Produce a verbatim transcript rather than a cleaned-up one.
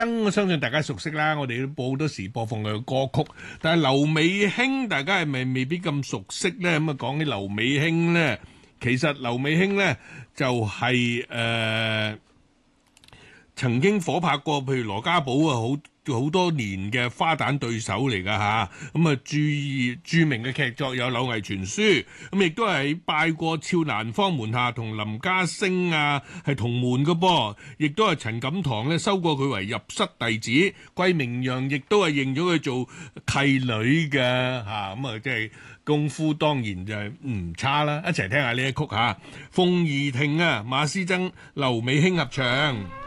我相信大家熟悉啦，我哋都播好多時播放佢嘅歌曲。但係劉美卿，大家係咪未必咁熟悉咧？咁啊，講起劉美卿咧，其實劉美卿咧就係誒曾經火拍過，譬如羅家寶啊，好好多年嘅花旦對手嚟㗎嚇。咁啊，注意著名嘅劇作有《柳毅傳書》，咁亦都係拜過俏蘭芳門下，同林家聲啊係同門嘅噃，亦都係陳錦棠咧收過佢為入室弟子，桂明陽亦都係認咗佢做契女嘅嚇。咁啊，即係功夫當然就係唔差啦。一齊聽下呢一曲嚇，鳳儀亭啊，馬師曾、劉美卿合唱。